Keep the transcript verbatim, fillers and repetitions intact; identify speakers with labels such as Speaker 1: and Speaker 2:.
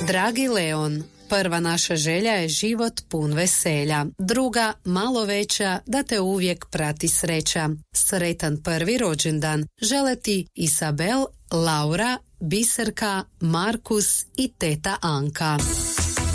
Speaker 1: Dragi Leon, prva naša želja je život pun veselja. Druga, malo veća, da te uvijek prati sreća. Sretan prvi rođendan žele ti Isabel, Laura, Biserka, Markus i teta Anka.